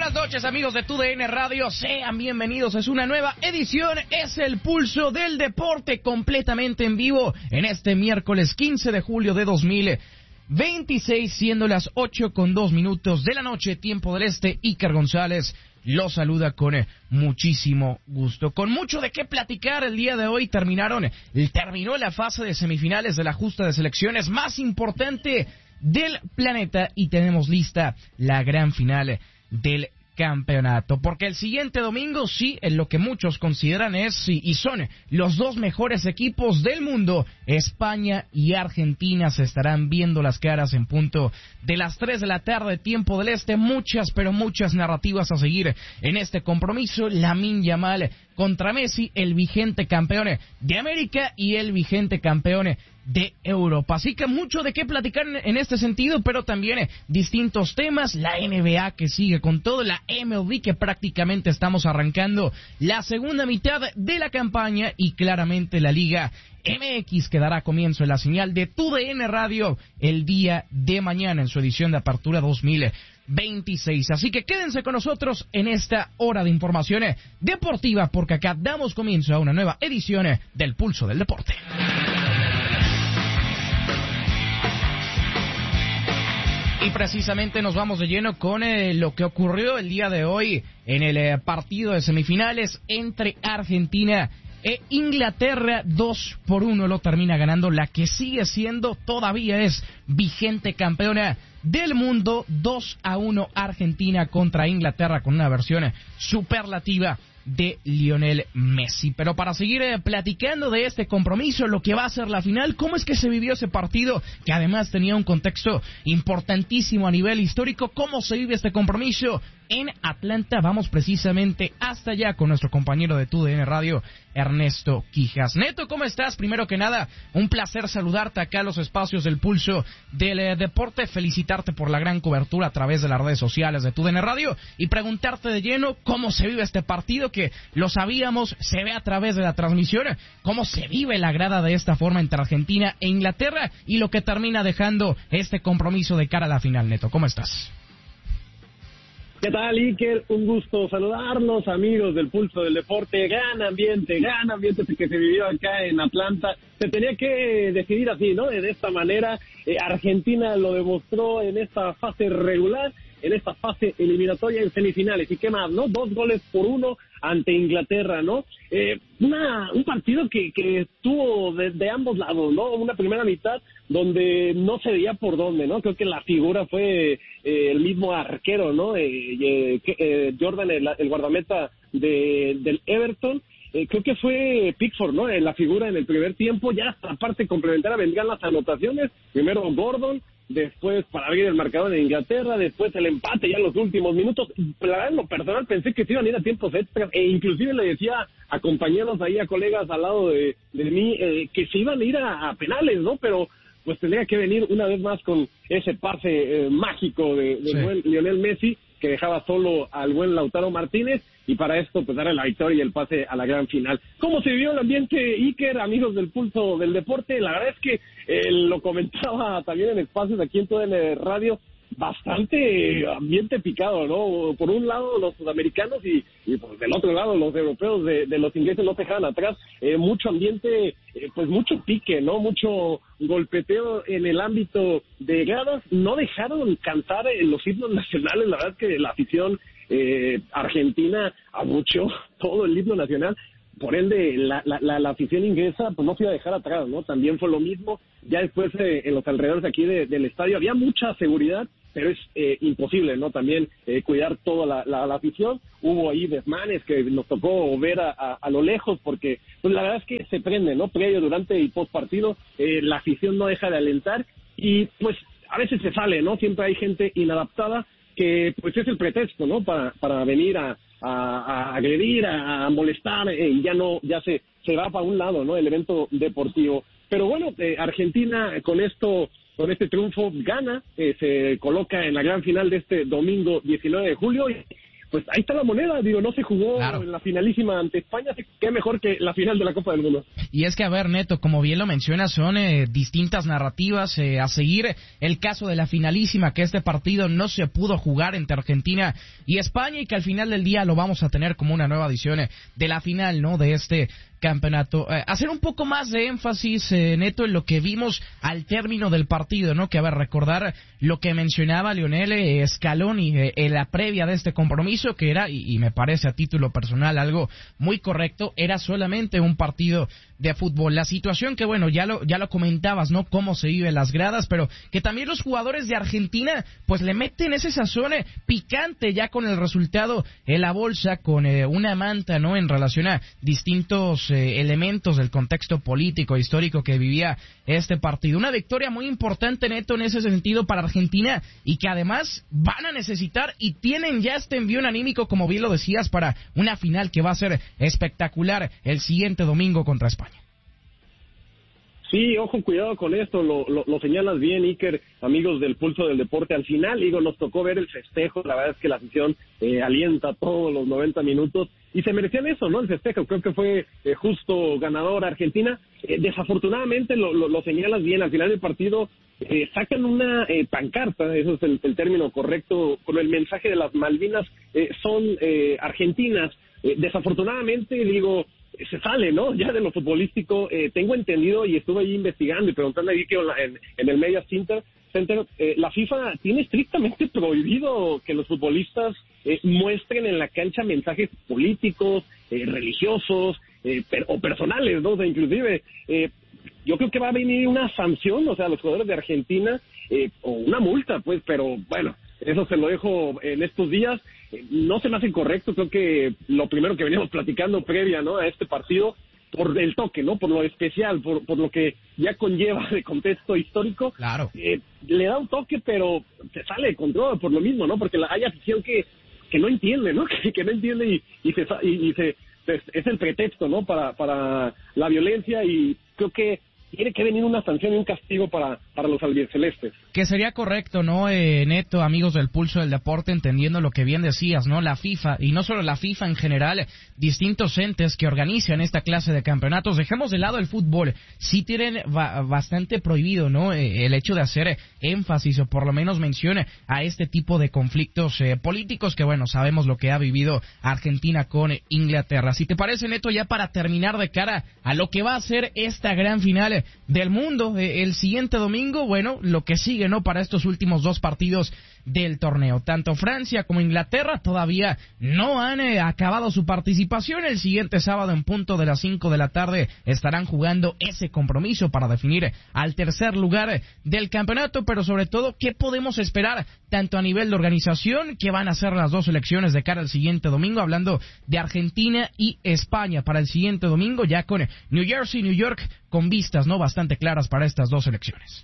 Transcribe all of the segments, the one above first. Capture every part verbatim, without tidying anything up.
Buenas noches, amigos de Tu D N Radio, sean bienvenidos, es una nueva edición, es el Pulso del Deporte completamente en vivo en este miércoles quince de julio de dos mil veintiséis, siendo las ocho con dos minutos de la noche, tiempo del este. Iker González los saluda con eh, muchísimo gusto, con mucho de qué platicar el día de hoy. Terminaron, terminó la fase de semifinales de la justa de selecciones más importante del planeta y tenemos lista la gran final del campeonato, porque el siguiente domingo sí, en lo que muchos consideran es y son los dos mejores equipos del mundo, España y Argentina, se estarán viendo las caras en punto de las tres de la tarde, tiempo del este. Muchas, pero muchas narrativas a seguir en este compromiso. Lamine Yamal contra Messi, el vigente campeón de América y el vigente campeón de Europa. Así que mucho de qué platicar en este sentido, pero también eh, distintos temas. La N B A que sigue con todo, la M L B que prácticamente estamos arrancando la segunda mitad de la campaña y claramente la Liga M X que dará comienzo en la señal de Tu D N Radio el día de mañana en su edición de apertura dos mil veintiséis. Así que quédense con nosotros en esta hora de información deportiva, porque acá damos comienzo a una nueva edición del Pulso del Deporte. Y precisamente nos vamos de lleno con eh, lo que ocurrió el día de hoy en el eh, partido de semifinales entre Argentina e Inglaterra. Dos por uno lo termina ganando la que sigue siendo, todavía es vigente campeona del mundo. Dos a uno Argentina contra Inglaterra con una versión superlativa de Lionel Messi. Pero para seguir eh, platicando de este compromiso, lo que va a ser la final, cómo es que se vivió ese partido, que además tenía un contexto importantísimo a nivel histórico, cómo se vive este compromiso en Atlanta, vamos precisamente hasta allá con nuestro compañero de Tu D N Radio, Ernesto Quijas. Neto, ¿cómo estás? Primero que nada, un placer saludarte acá a los espacios del Pulso del eh, Deporte, felicitarte por la gran cobertura a través de las redes sociales de Tu D N Radio y preguntarte de lleno cómo se vive este partido, que lo sabíamos, se ve a través de la transmisión, cómo se vive la grada de esta forma entre Argentina e Inglaterra y lo que termina dejando este compromiso de cara a la final. Neto, ¿cómo estás? ¿Qué tal, Iker? Un gusto saludarlos, amigos del Pulso del Deporte. Gran ambiente, gran ambiente que se vivió acá en Atlanta. Se tenía que decidir así, ¿no? De esta manera, eh, Argentina lo demostró en esta fase regular, en esta fase eliminatoria en semifinales. ¿Y qué más, no? Dos goles por uno ante Inglaterra, ¿no? Eh, una, un partido que, que tuvo de, de ambos lados, ¿no? Una primera mitad donde no se veía por dónde, ¿no? Creo que la figura fue eh, el mismo arquero, ¿no? Eh, eh, eh, Jordan, el, el guardameta de, del Everton. Eh, creo que fue Pickford, ¿no? En la figura en el primer tiempo. Ya hasta la parte complementaria vendrían las anotaciones. Primero Gordon, después para abrir el marcador en Inglaterra, después el empate ya en los últimos minutos. La verdad, en lo personal pensé que se iban a ir a tiempos extras, e inclusive le decía a compañeros ahí, a colegas al lado de, de mí, eh, que se iban a ir a, a penales, ¿no? Pero pues tendría que venir una vez más con ese pase eh, mágico de, de sí. buen Lionel Messi, que dejaba solo al buen Lautaro Martínez, y para esto pues darle la victoria y el pase a la gran final. ¿Cómo se vivió el ambiente, Iker, amigos del Pulso del Deporte? La verdad es que eh, lo comentaba también en espacios aquí en T D N Radio, bastante ambiente picado, ¿no? Por un lado los sudamericanos y, y pues del otro lado los europeos de, de los ingleses no se dejaban atrás. Eh, mucho ambiente, eh, pues mucho pique, ¿no? Mucho golpeteo en el ámbito de gradas. No dejaron cantar en los himnos nacionales. La verdad es que la afición eh, argentina abucheó todo el himno nacional. Por ende, la, la, la, la afición inglesa pues no se iba a dejar atrás, ¿no? También fue lo mismo. Ya después, eh, en los alrededores aquí de, del estadio, había mucha seguridad, pero es eh, imposible, ¿no? También eh, cuidar toda la, la, la afición. Hubo ahí desmanes que nos tocó ver a, a, a lo lejos, porque pues la verdad es que se prende, ¿no? Previo, durante y post partido, eh, la afición no deja de alentar, y pues a veces se sale, ¿no? Siempre hay gente inadaptada que pues es el pretexto, ¿no? Para, para venir a A, a agredir, a, a molestar, eh, y ya no, ya se, se va para un lado, ¿no? El evento deportivo. Pero bueno, eh, Argentina con esto, con este triunfo gana, eh, se coloca en la gran final de este domingo diecinueve de julio. Y pues ahí está la moneda, digo, no se jugó claro. en la finalísima ante España, qué mejor que la final de la Copa del Mundo. Y es que, a ver, Neto, como bien lo mencionas, son eh, distintas narrativas eh, a seguir. El caso de la finalísima, que este partido no se pudo jugar entre Argentina y España, y que al final del día lo vamos a tener como una nueva edición eh, de la final, ¿no?, de este campeonato. Eh, hacer un poco más de énfasis, eh, Neto, en lo que vimos al término del partido, ¿no? Que, a ver, recordar lo que mencionaba Lionel eh, Scaloni eh, en la previa de este compromiso, que era, y, y me parece a título personal algo muy correcto, era solamente un partido de fútbol. La situación que, bueno, ya lo ya lo comentabas, ¿no?, cómo se vive en las gradas, pero que también los jugadores de Argentina pues le meten ese sazón eh, picante ya con el resultado en la bolsa, con eh, una manta, ¿no?, en relación a distintos eh, elementos del contexto político histórico que vivía este partido. Una victoria muy importante, Neto, en ese sentido para Argentina, y que además van a necesitar y tienen ya este envío anímico, como bien lo decías, para una final que va a ser espectacular el siguiente domingo contra España. Sí, ojo, cuidado con esto, lo, lo, lo señalas bien, Iker, amigos del Pulso del Deporte. Al final, digo, nos tocó ver el festejo, la verdad es que la afición eh, alienta todos los noventa minutos, y se merecían eso, ¿no?, el festejo. Creo que fue eh, justo ganador Argentina. Eh, desafortunadamente, lo, lo, lo señalas bien, al final del partido eh, sacan una eh, pancarta, eso es el, el término correcto, con el mensaje de las Malvinas eh, son eh, argentinas. Eh, desafortunadamente, digo, se sale, ¿no?, ya de lo futbolístico. Eh, tengo entendido, y estuve ahí investigando y preguntando ahí que en, en el Media Center, Center eh, la FIFA tiene estrictamente prohibido que los futbolistas eh, muestren en la cancha mensajes políticos, eh, religiosos eh, per, o personales, ¿no? O sea, inclusive eh, yo creo que va a venir una sanción, o sea, a los jugadores de Argentina, eh, o una multa, pues, pero bueno, eso se lo dejo en estos días. No se me hace correcto, creo que lo primero que veníamos platicando previa, ¿no?, a este partido, por el toque, ¿no?, por lo especial, por, por lo que ya conlleva de contexto histórico, claro. eh, le da un toque, pero se sale de control por lo mismo, ¿no?, porque la, hay afición que, que no entiende, ¿no?, que, que no entiende y, y se, y, y se pues, es el pretexto, ¿no?, para, para la violencia, y creo que tiene que venir una sanción y un castigo para, para los albicelestes. Que sería correcto, ¿no, eh, Neto, amigos del Pulso del Deporte, entendiendo lo que bien decías, ¿no? La FIFA, y no solo la FIFA en general, distintos entes que organizan esta clase de campeonatos. Dejemos de lado el fútbol, sí tienen ba- bastante prohibido, ¿no?, eh, el hecho de hacer énfasis, o por lo menos mención a este tipo de conflictos eh, políticos, que, bueno, sabemos lo que ha vivido Argentina con Inglaterra. Si te parece, Neto, ya para terminar, de cara a lo que va a ser esta gran final del mundo eh, el siguiente domingo, bueno, lo que sigue, ¿no?, para estos últimos dos partidos del torneo. Tanto Francia como Inglaterra todavía no han eh, acabado su participación. El siguiente sábado, en punto de las cinco de la tarde, estarán jugando ese compromiso para definir al tercer lugar del campeonato, pero sobre todo, ¿qué podemos esperar tanto a nivel de organización? ¿Qué van a ser las dos selecciones de cara al siguiente domingo? Hablando de Argentina y España para el siguiente domingo, ya con New Jersey y New York con vistas, ¿no?, bastante claras para estas dos selecciones.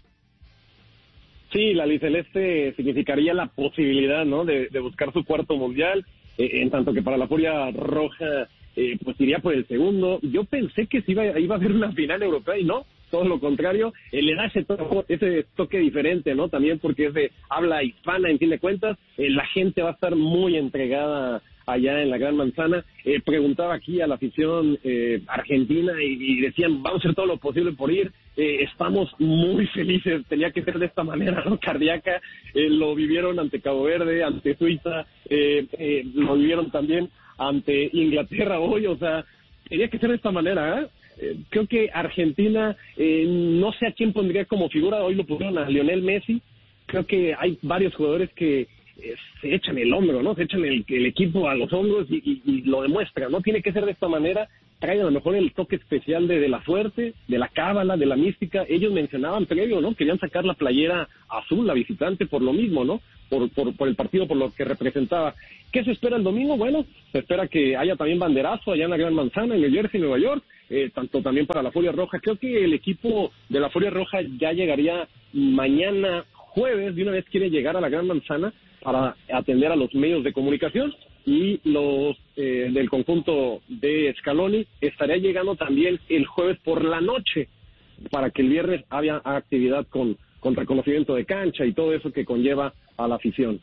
Sí, la albiceleste significaría la posibilidad, ¿no?, de, de buscar su cuarto mundial, eh, en tanto que para la Furia Roja, eh, pues iría por el segundo. Yo pensé que sí iba, iba a haber una final europea, y no, todo lo contrario. Eh, le da ese toque, ese toque diferente, ¿no?, también porque es de habla hispana, en fin de cuentas. Eh, la gente va a estar muy entregada allá en la Gran Manzana. Eh, preguntaba aquí a la afición eh, argentina y, y decían, vamos a hacer todo lo posible por ir. Eh, estamos muy felices, tenía que ser de esta manera, ¿no?, cardíaca. Eh, lo vivieron ante Cabo Verde, ante Suiza, eh, eh, lo vivieron también ante Inglaterra hoy, o sea, tenía que ser de esta manera, ¿eh? Eh, creo que Argentina, eh, no sé a quién pondría como figura, hoy lo pusieron a Lionel Messi. Creo que hay varios jugadores que eh, se echan el hombro, ¿no? Se echan el, el equipo a los hombros y, y, y lo demuestran, ¿no? Tiene que ser de esta manera. Traen a lo mejor el toque especial de, de la suerte, de la cábala, de la mística. Ellos mencionaban previo, ¿no?, querían sacar la playera azul, la visitante, por lo mismo, ¿no?, por, por, por el partido, por lo que representaba. ¿Qué se espera el domingo? Bueno, se espera que haya también banderazo allá en la Gran Manzana, en New Jersey, Nueva York, eh, tanto también para la Furia Roja. Creo que el equipo de la Furia Roja ya llegaría mañana jueves, de una vez quiere llegar a la Gran Manzana para atender a los medios de comunicación, y los eh, del conjunto de Scaloni estaría llegando también el jueves por la noche, para que el viernes haya actividad con, con reconocimiento de cancha y todo eso que conlleva a la afición.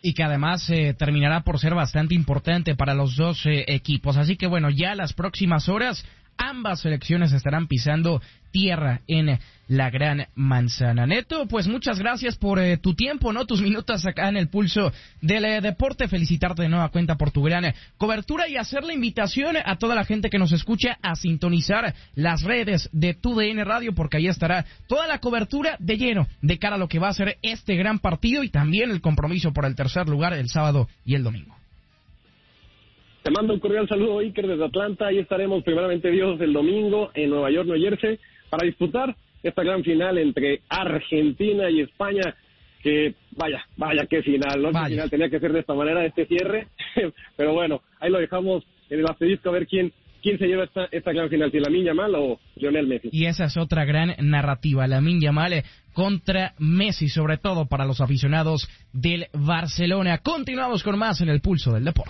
Y que además eh, terminará por ser bastante importante para los dos eh, equipos. Así que bueno, ya las próximas horas ambas selecciones estarán pisando tierra en la Gran Manzana. Neto, pues muchas gracias por eh, tu tiempo, ¿no? Tus minutos acá en el Pulso del eh, Deporte. Felicitarte de nueva cuenta por tu gran eh, cobertura y hacer la invitación a toda la gente que nos escucha a sintonizar las redes de Tu D N Radio, porque ahí estará toda la cobertura de lleno de cara a lo que va a ser este gran partido y también el compromiso por el tercer lugar el sábado y el domingo. Te mando un cordial saludo, Iker, desde Atlanta. Ahí estaremos, primeramente Dios, el domingo en Nueva York, New Jersey, para disputar esta gran final entre Argentina y España, que vaya, vaya qué final, ¿no? Vaya. Qué final tenía que ser de esta manera, este cierre, pero bueno, ahí lo dejamos en el asterisco a ver quién quién se lleva esta, esta gran final, si Lamine Yamal o Lionel Messi. Y esa es otra gran narrativa, Lamine Yamal contra Messi, sobre todo para los aficionados del Barcelona. Continuamos con más en el Pulso del Deporte.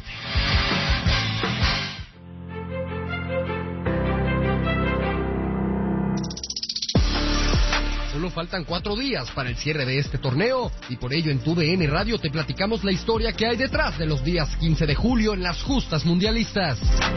Solo faltan cuatro días para el cierre de este torneo y por ello en Tu D N Radio te platicamos la historia que hay detrás de los días quince de julio en las justas mundialistas.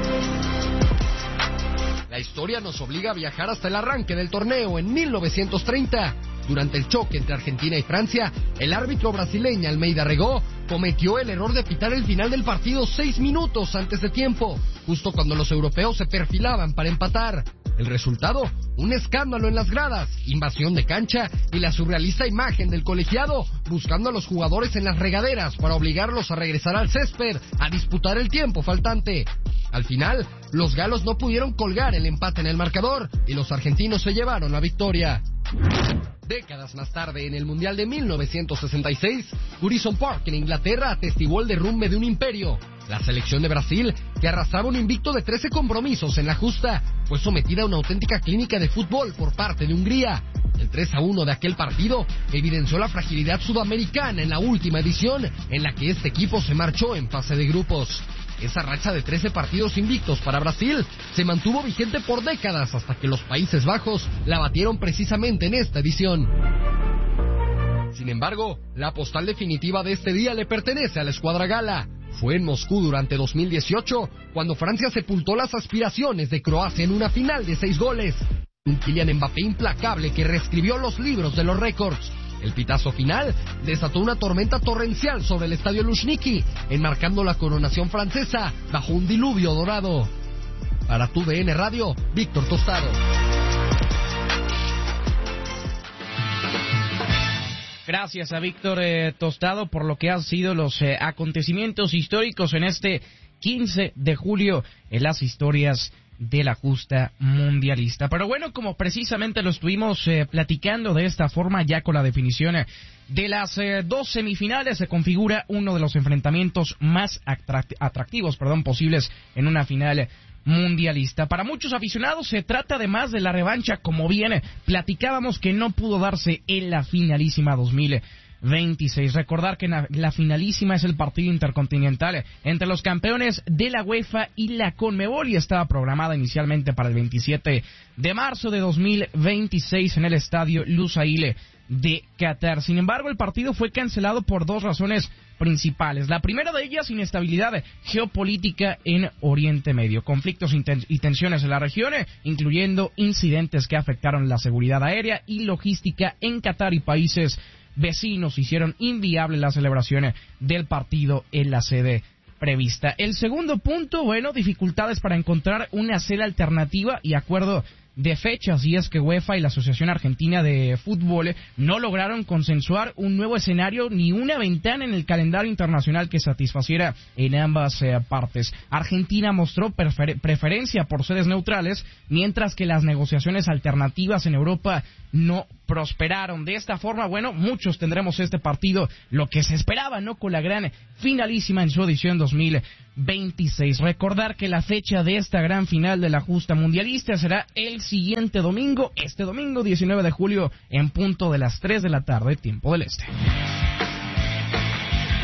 La historia nos obliga a viajar hasta el arranque del torneo en mil novecientos treinta. Durante el choque entre Argentina y Francia, el árbitro brasileño Almeida Regó cometió el error de pitar el final del partido seis minutos antes de tiempo, justo cuando los europeos se perfilaban para empatar. El resultado, un escándalo en las gradas, invasión de cancha y la surrealista imagen del colegiado buscando a los jugadores en las regaderas para obligarlos a regresar al césped a disputar el tiempo faltante. Al final, los galos no pudieron colgar el empate en el marcador y los argentinos se llevaron la victoria. Décadas más tarde, en el Mundial de mil novecientos sesenta y seis, Goodison Park en Inglaterra atestiguó el derrumbe de un imperio. La selección de Brasil, que arrastraba un invicto de trece compromisos en la justa, fue sometida a una auténtica clínica de fútbol por parte de Hungría. El tres a uno de aquel partido evidenció la fragilidad sudamericana en la última edición, en la que este equipo se marchó en fase de grupos. Esa racha de trece partidos invictos para Brasil se mantuvo vigente por décadas hasta que los Países Bajos la batieron precisamente en esta edición. Sin embargo, la postal definitiva de este día le pertenece a la escuadra gala. Fue en Moscú durante dos mil dieciocho cuando Francia sepultó las aspiraciones de Croacia en una final de seis goles. Un Kylian Mbappé implacable que reescribió los libros de los récords. El pitazo final desató una tormenta torrencial sobre el estadio Luzhniki, enmarcando la coronación francesa bajo un diluvio dorado. Para Tu D N Radio, Víctor Tostado. Gracias a Víctor eh, Tostado por lo que han sido los eh, acontecimientos históricos en este quince de julio en las historias de la justa mundialista. Pero bueno, como precisamente lo estuvimos eh, platicando de esta forma, ya con la definición eh, de las eh, dos semifinales, se configura uno de los enfrentamientos más atract- atractivos perdón, posibles en una final mundialista. Para muchos aficionados se trata además de la revancha, como bien platicábamos, que no pudo darse en la finalísima dos mil veintiséis. Recordar que la, la finalísima es el partido intercontinental entre los campeones de la UEFA y la Conmebol y estaba programada inicialmente para el veintisiete de marzo de dos mil veintiséis en el estadio Lusail de Qatar. Sin embargo, el partido fue cancelado por dos razones principales. La primera de ellas, inestabilidad geopolítica en Oriente Medio, conflictos y tensiones en la región, incluyendo incidentes que afectaron la seguridad aérea y logística en Qatar y países vecinos, hicieron inviable la celebración del partido en la sede prevista. El segundo punto, bueno, dificultades para encontrar una sede alternativa y acuerdo de fechas, y es que UEFA y la Asociación Argentina de Fútbol no lograron consensuar un nuevo escenario ni una ventana en el calendario internacional que satisfaciera en ambas eh, partes. Argentina mostró prefer- preferencia por sedes neutrales, mientras que las negociaciones alternativas en Europa no prosperaron. De esta forma, bueno, muchos tendremos este partido, lo que se esperaba, ¿no?, con la gran finalísima en su edición dos mil veintiséis. Recordar que la fecha de esta gran final de la justa mundialista será el siguiente domingo, este domingo diecinueve de julio, en punto de las tres de la tarde, tiempo del este.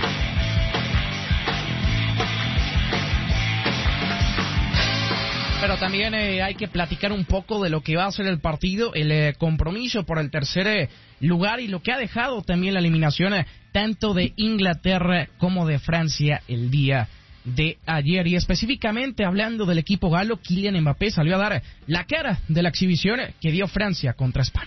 Pero Pero también eh, hay que platicar un poco de lo que va a ser el partido, el eh, compromiso por el tercer eh, lugar y lo que ha dejado también la eliminación eh, tanto de Inglaterra como de Francia el día de ayer. Y específicamente hablando del equipo galo, Kylian Mbappé salió a dar la cara de la exhibición que dio Francia contra España.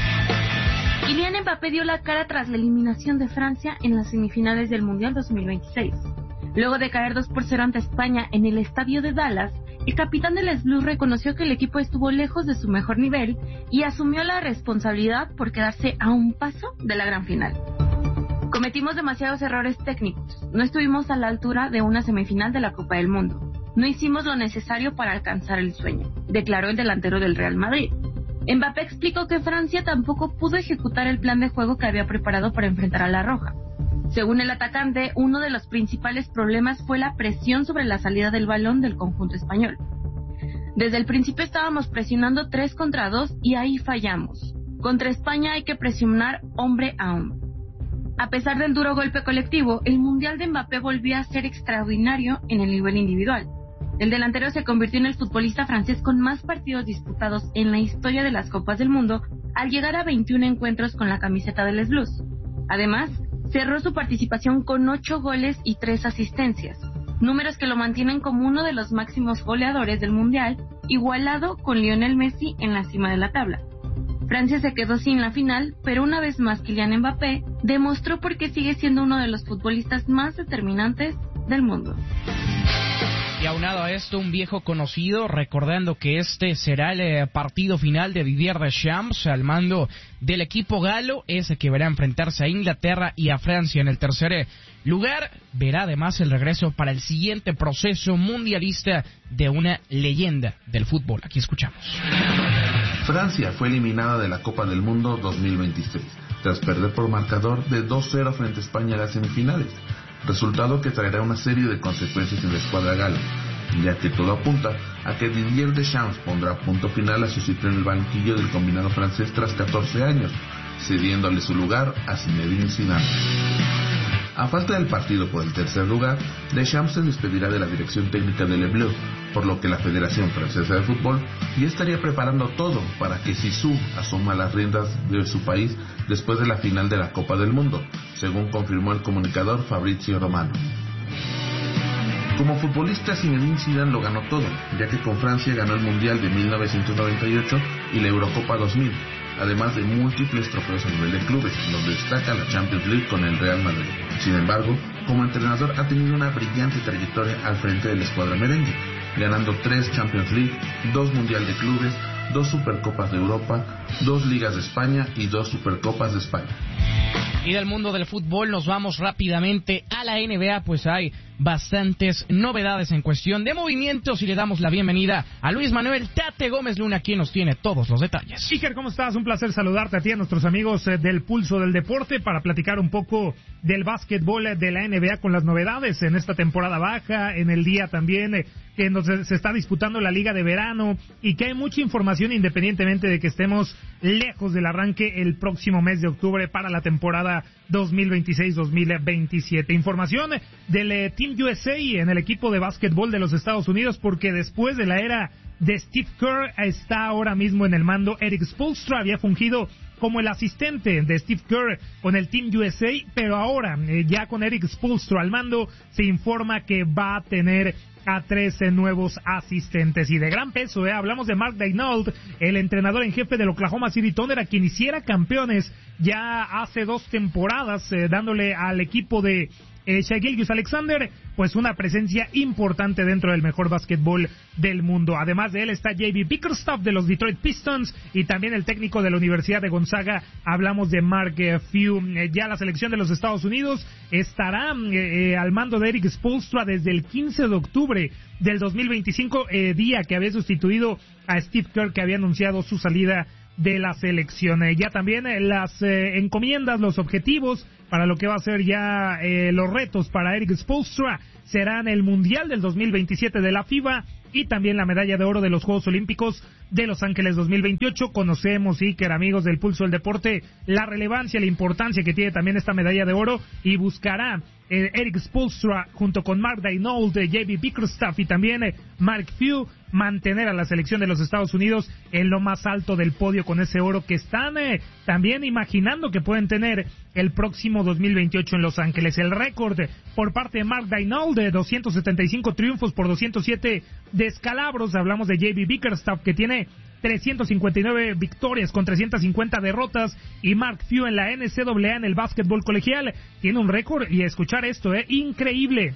Kylian Mbappé dio la cara tras la eliminación de Francia en las semifinales del Mundial dos mil veintiséis. Luego de caer dos por cero ante España en el estadio de Dallas, el capitán de Les Blues reconoció que el equipo estuvo lejos de su mejor nivel y asumió la responsabilidad por quedarse a un paso de la gran final. Cometimos demasiados errores técnicos, no estuvimos a la altura de una semifinal de la Copa del Mundo, no hicimos lo necesario para alcanzar el sueño, declaró el delantero del Real Madrid. Mbappé explicó que Francia tampoco pudo ejecutar el plan de juego que había preparado para enfrentar a la Roja. Según el atacante, uno de los principales problemas fue la presión sobre la salida del balón del conjunto español. Desde el principio estábamos presionando tres contra dos y ahí fallamos. Contra España hay que presionar hombre a hombre. A pesar del duro golpe colectivo, el Mundial de Mbappé volvió a ser extraordinario en el nivel individual. El delantero se convirtió en el futbolista francés con más partidos disputados en la historia de las Copas del Mundo al llegar a veintiún encuentros con la camiseta de Les Blues. Además, cerró su participación con ocho goles y tres asistencias, números que lo mantienen como uno de los máximos goleadores del Mundial, igualado con Lionel Messi en la cima de la tabla. Francia se quedó sin la final, pero una vez más Kylian Mbappé demostró por qué sigue siendo uno de los futbolistas más determinantes del mundo. Y aunado a esto, un viejo conocido, recordando que este será el eh, partido final de Didier Deschamps al mando del equipo galo, ese que verá enfrentarse a Inglaterra y a Francia en el tercer eh, lugar. Verá además el regreso para el siguiente proceso mundialista de una leyenda del fútbol. Aquí escuchamos. Francia fue eliminada de la Copa del Mundo dos mil veintiséis, tras perder por marcador de dos cero frente a España en las semifinales. Resultado que traerá una serie de consecuencias en la escuadra gala, ya que todo apunta a que Didier Deschamps pondrá punto final a su ciclo en el banquillo del combinado francés tras catorce años, cediéndole su lugar a Zinedine Zidane. A falta del partido por el tercer lugar, Deschamps se despedirá de la dirección técnica de Les Bleus, por lo que la Federación Francesa de Fútbol ya estaría preparando todo para que Zizou asuma las riendas de su país después de la final de la Copa del Mundo, según confirmó el comunicador Fabrizio Romano. Como futbolista, Zinedine Zidane lo ganó todo, ya que con Francia ganó el Mundial de mil novecientos noventa y ocho y la Eurocopa dos mil, además de múltiples trofeos a nivel de clubes, donde destaca la Champions League con el Real Madrid. Sin embargo, como entrenador ha tenido una brillante trayectoria al frente de la escuadra merengue, ganando tres Champions League, dos Mundial de Clubes, dos Supercopas de Europa, dos Ligas de España y dos Supercopas de España. Y del mundo del fútbol nos vamos rápidamente a la N B A, pues hay bastantes novedades en cuestión de movimientos y le damos la bienvenida a Luis Manuel Tate Gómez Luna, quien nos tiene todos los detalles. Iker, ¿cómo estás? Un placer saludarte a ti y a nuestros amigos eh, del Pulso del Deporte para platicar un poco del básquetbol de la N B A con las novedades en esta temporada baja, en el día también eh, que nos, se está disputando la Liga de Verano y que hay mucha información independientemente de que estemos lejos del arranque el próximo mes de octubre para la temporada dos mil veintiséis dos mil veintisiete. Información del eh, Team U S A en el equipo de básquetbol de los Estados Unidos, porque después de la era de Steve Kerr está ahora mismo en el mando Erik Spoelstra. Había fungido como el asistente de Steve Kerr con el Team U S A, pero ahora eh, ya con Erik Spoelstra al mando se informa que va a tener a trece nuevos asistentes y de gran peso. Eh. Hablamos de Mark Daigneault, el entrenador en jefe del Oklahoma City Thunder, a quien hiciera campeones ya hace dos temporadas, eh, dándole al equipo de eh, Shai Gilgeous-Alexander pues una presencia importante dentro del mejor básquetbol del mundo. Además de él está J B Bickerstaff de los Detroit Pistons y también el técnico de la Universidad de Gonzaga. Hablamos de Mark eh, Few. Eh, ya la selección de los Estados Unidos estará eh, eh, al mando de Erik Spoelstra desde el quince de octubre del dos mil veinticinco, eh, día que había sustituido a Steve Kerr, que había anunciado su salida de la selección. Eh, ya también eh, las eh, encomiendas, los objetivos para lo que va a ser ya eh, los retos para Erik Spoelstra serán el Mundial del dos mil veintisiete de la FIBA y también la medalla de oro de los Juegos Olímpicos de Los Ángeles dos mil veintiocho. Conocemos, Iker, amigos del Pulso del Deporte, la relevancia, la importancia que tiene también esta medalla de oro y buscará eh, Eric Spoelstra junto con Mark Daigneault, eh, J B Bickerstaff y también eh, Mark Few, mantener a la selección de los Estados Unidos en lo más alto del podio con ese oro que están eh, también imaginando que pueden tener el próximo dos mil veintiocho en Los Ángeles. El récord por parte de Mark Daigneault de doscientos setenta y cinco triunfos por doscientos siete descalabros. Hablamos de J B Bickerstaff, que tiene trescientas cincuenta y nueve victorias con trescientas cincuenta derrotas, y Mark Few en la N C A A en el básquetbol colegial tiene un récord, y escuchar esto, eh, increíble,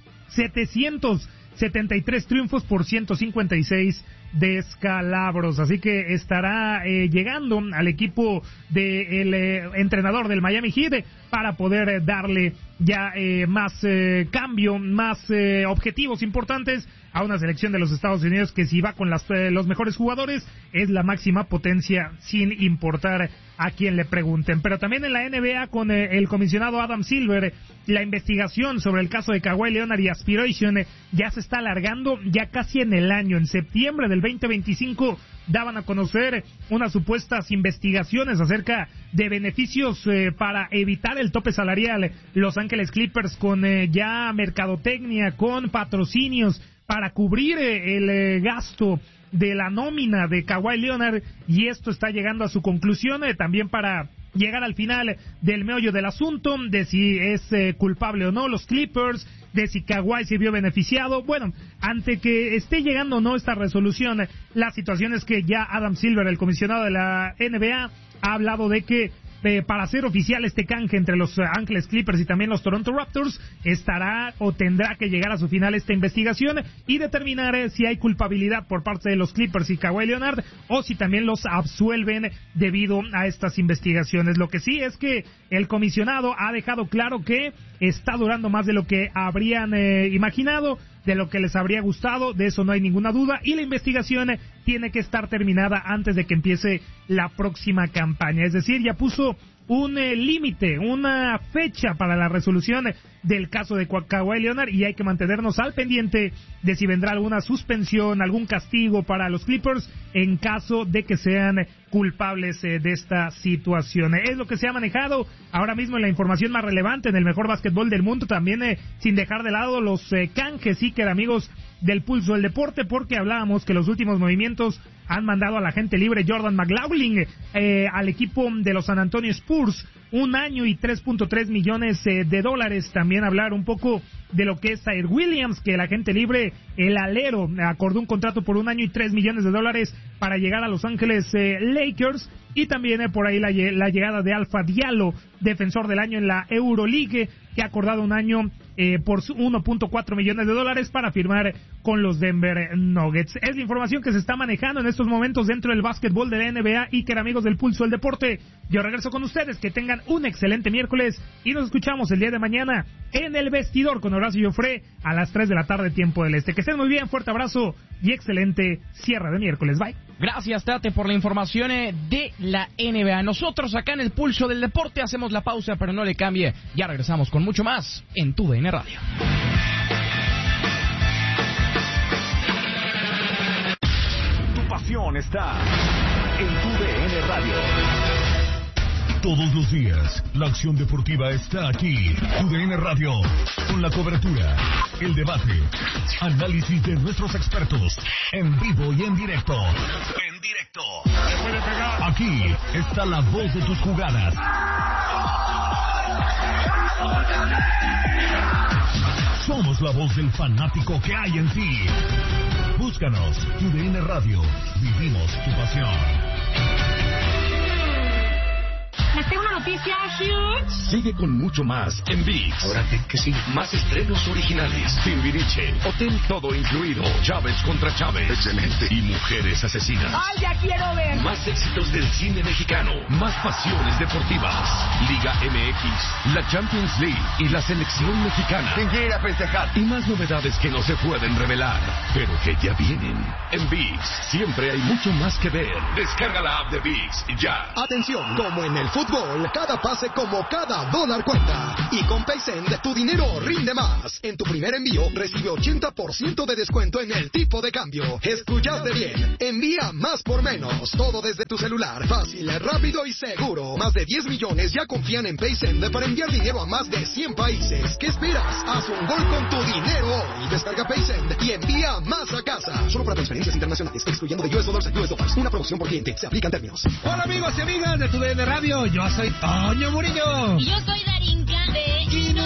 setecientos setenta y tres triunfos por ciento cincuenta y seis descalabros. Así que estará eh, llegando al equipo del de eh, entrenador del Miami Heat para poder eh, darle ya eh, más eh, cambio, más eh, objetivos importantes a una selección de los Estados Unidos que, si va con las, eh, los mejores jugadores, es la máxima potencia sin importar a quien le pregunten. Pero también en la N B A, con eh, el comisionado Adam Silver, la investigación sobre el caso de Kawhi Leonard y Aspiration eh, ya se está alargando ya casi en el año. En septiembre del veinte veinticinco daban a conocer unas supuestas investigaciones acerca de beneficios eh, para evitar el tope salarial. Los Ángeles Clippers con eh, ya mercadotecnia, con patrocinios para cubrir eh, el eh, gasto de la nómina de Kawhi Leonard, y esto está llegando a su conclusión, eh, también para llegar al final del meollo del asunto, de si es eh, culpable o no los Clippers, de si Kawhi se vio beneficiado. Bueno, ante que esté llegando o no esta resolución, la situación es que ya Adam Silver, el comisionado de la N B A, ha hablado de que Eh, para hacer oficial este canje entre los Ángeles Clippers y también los Toronto Raptors, estará o tendrá que llegar a su final esta investigación y determinar eh, si hay culpabilidad por parte de los Clippers y Kawhi Leonard, o si también los absuelven debido a estas investigaciones. Lo que sí es que el comisionado ha dejado claro que está durando más de lo que habrían eh, imaginado, de lo que les habría gustado, de eso no hay ninguna duda, y la investigación tiene que estar terminada antes de que empiece la próxima campaña. Es decir, ya puso un eh, límite, una fecha para la resolución del caso de Kawhi Leonard, y hay que mantenernos al pendiente de si vendrá alguna suspensión, algún castigo para los Clippers en caso de que sean culpables eh, de esta situación. Es lo que se ha manejado ahora mismo en la información más relevante en el mejor básquetbol del mundo, también eh, sin dejar de lado los eh, canjes, sí, que eran amigos del Pulso del Deporte, porque hablábamos que los últimos movimientos han mandado a la agente libre Jordan McLaughlin eh, al equipo de los San Antonio Spurs, un año y tres punto tres millones eh, de dólares. También hablar un poco de lo que es Zaire Williams, que el agente libre, el alero, acordó un contrato por un año y tres millones de dólares para llegar a Los Ángeles eh, Lakers. Y también eh, por ahí la, la llegada de Alpha Diallo, defensor del año en la Euroleague, que ha acordado un año eh, por uno punto cuatro millones de dólares para firmar con los Denver Nuggets. Es la información que se está manejando en estos momentos dentro del básquetbol de la N B A. Y que, amigos del Pulso del Deporte, yo regreso con ustedes. Que tengan un excelente miércoles y nos escuchamos el día de mañana en El Vestidor con Horacio Joffre a las tres de la tarde, tiempo del este. Que estén muy bien, fuerte abrazo y excelente cierre de miércoles. Bye. Gracias, Tate, por la información de la N B A. Nosotros acá en el Pulso del Deporte hacemos la pausa, pero no le cambie. Ya regresamos con mucho más en tu D N Radio. Tu pasión está en tu D N Radio. Todos los días, la acción deportiva está aquí. Tu D N Radio, con la cobertura, el debate, análisis de nuestros expertos, en vivo y en directo. En directo. Aquí está la voz de tus jugadas. Somos la voz del fanático que hay en ti. Búscanos, Tu D N Radio. Vivimos tu pasión. Les tengo una noticia huge. Sigue con mucho más en ViX. Ahora, ¿qué sigue? Más estrenos originales. Timbiriche, Hotel Todo Incluido, Chávez contra Chávez. Excelente. Y Mujeres Asesinas. ¡Ay, ya quiero ver! Más éxitos del cine mexicano. Más pasiones deportivas. Liga M X, la Champions League y la selección mexicana. ¿Quién quiere ir a festejar? Y más novedades que no se pueden revelar, pero que ya vienen. En ViX siempre hay mucho más que ver. Descarga la app de ViX ya. Atención, como en el fútbol fútbol, cada pase como cada dólar cuenta. Y con PaySend, tu dinero rinde más. En tu primer envío, recibe ochenta por ciento de descuento en el tipo de cambio. Escuchaste bien. Envía más por menos. Todo desde tu celular. Fácil, rápido y seguro. Más de diez millones ya confían en PaySend para enviar dinero a más de cien países. ¿Qué esperas? Haz un gol con tu dinero hoy. Descarga PaySend y envía más a casa. Solo para transferencias internacionales, excluyendo de U S Dollars a U S Dollars. Una promoción por cliente. Se aplican términos. Hola amigos y amigas de tu D N Radio. Yo soy Toño Murillo. Y yo soy Darinka de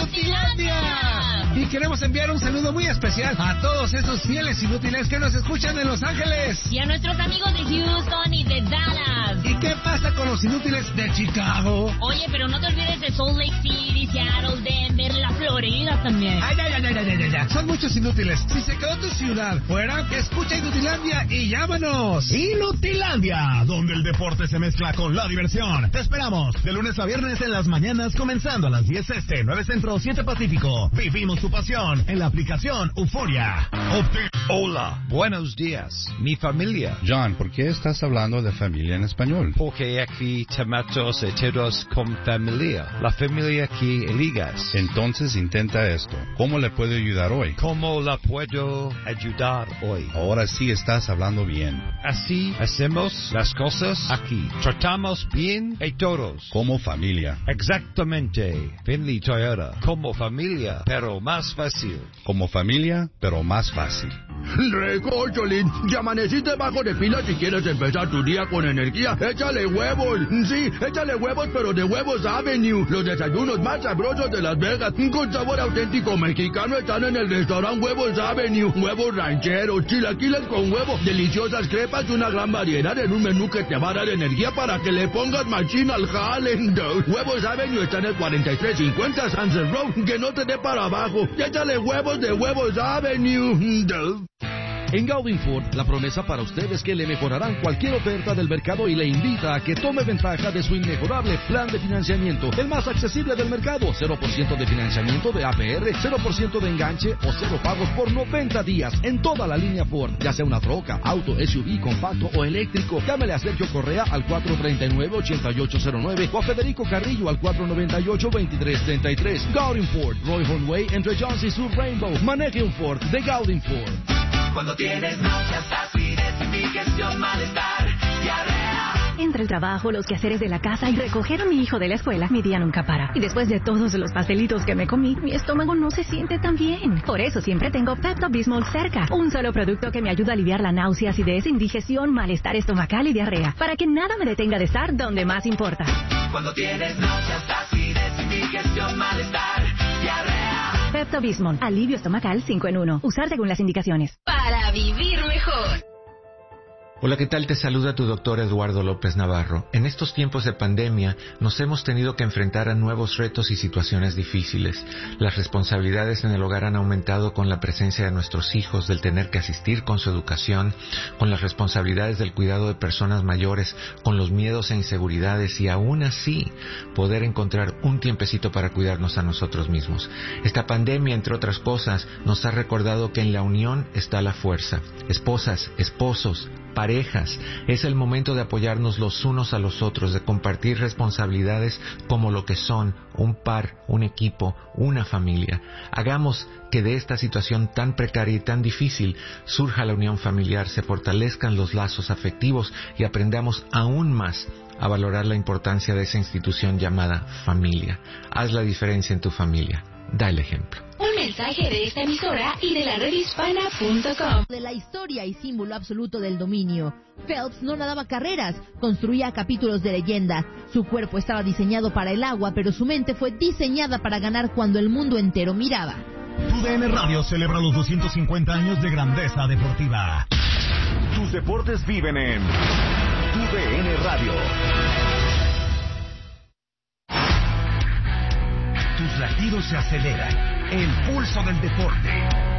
Inutilandia. Y queremos enviar un saludo muy especial a todos esos fieles inútiles que nos escuchan en Los Ángeles. Y a nuestros amigos de Houston y de Dallas. ¿Y qué pasa con los inútiles de Chicago? Oye, pero no te olvides de Salt Lake City, Seattle, Denver, la Florida también. Ay, ay, ay, ay, ay, ay, ay. Son muchos inútiles. Si se quedó tu ciudad fuera, escucha Inutilandia y llámanos. Inutilandia, donde el deporte se mezcla con la diversión. Te esperamos de lunes a viernes en las mañanas, comenzando a las diez este, nueve Centro, siete Pacífico. Vivimos tu pasión en la aplicación Euforia. Obte- Hola, buenos días, mi familia. John, ¿por qué estás hablando de familia en español? Porque aquí tomamos todos con familia. La familia que eligas. Entonces intenta esto. ¿Cómo le puedo ayudar hoy? ¿Cómo la puedo ayudar hoy? Ahora sí estás hablando bien. Así hacemos las cosas aquí. Tratamos bien a todos. Como familia. Exactamente. Finley Toyota. Como familia, pero más fácil. Como familia, pero más fácil. Recocholín, ya amaneciste bajo de pila. Si quieres empezar tu día con energía, échale huevos. Sí, échale huevos, pero de Huevos Avenue. Los desayunos más sabrosos de Las Vegas, con sabor auténtico mexicano, están en el restaurante Huevos Avenue. Huevos rancheros, chilaquiles con huevo, deliciosas crepas y una gran variedad en un menú que te va a dar energía para que le pongas machín al jale. Huevos Avenue está en el cuarenta y tres cincuenta Sunset Road. Que no te dé para abajo. Échale huevos de Huevos Avenue. En Gaudin Ford, la promesa para usted es que le mejorarán cualquier oferta del mercado y le invita a que tome ventaja de su inmejorable plan de financiamiento, el más accesible del mercado. cero por ciento de financiamiento de A P R, cero por ciento de enganche o cero pagos por noventa días en toda la línea Ford, ya sea una troca, auto, S U V, compacto o eléctrico. Llámele a Sergio Correa al cuatro tres nueve, ocho ocho cero nueve o a Federico Carrillo al cuatro nueve ocho, dos tres tres tres. Gaudin Ford, Roy Way entre Jones y Sur Rainbow. Maneje un Ford de Gaudin Ford. Cuando tienes náuseas, acidez, indigestión, malestar, diarrea. Entre el trabajo, los quehaceres de la casa y recoger a mi hijo de la escuela, mi día nunca para. Y después de todos los pastelitos que me comí, mi estómago no se siente tan bien. Por eso siempre tengo Pepto-Bismol cerca. Un solo producto que me ayuda a aliviar la náusea, acidez, indigestión, malestar estomacal y diarrea. Para que nada me detenga de estar donde más importa. Cuando tienes náuseas, acidez, indigestión, malestar, diarrea. Pepto-Bismol, alivio estomacal cinco en uno. Usar según las indicaciones. Para vivir mejor. Hola, ¿qué tal? Te saluda tu doctor Eduardo López Navarro. En estos tiempos de pandemia nos hemos tenido que enfrentar a nuevos retos y situaciones difíciles. Las responsabilidades en el hogar han aumentado con la presencia de nuestros hijos, del tener que asistir con su educación, con las responsabilidades del cuidado de personas mayores, con los miedos e inseguridades y aún así poder encontrar un tiempecito para cuidarnos a nosotros mismos. Esta pandemia, entre otras cosas, nos ha recordado que en la unión está la fuerza. Esposas, esposos, parejas, es el momento de apoyarnos los unos a los otros, de compartir responsabilidades como lo que son un par, un equipo, una familia. Hagamos que de esta situación tan precaria y tan difícil surja la unión familiar, se fortalezcan los lazos afectivos y aprendamos aún más a valorar la importancia de esa institución llamada familia. Haz la diferencia en tu familia. Da el ejemplo. Un mensaje de esta emisora y de la red hispana punto com. De la historia y símbolo absoluto del dominio. Phelps no nadaba carreras, construía capítulos de leyenda. Su cuerpo estaba diseñado para el agua, pero su mente fue diseñada para ganar cuando el mundo entero miraba. Tu D N Radio celebra los doscientos cincuenta años de grandeza deportiva. Tus deportes viven en Tu D N Radio. Tus latidos se aceleran. El pulso del deporte.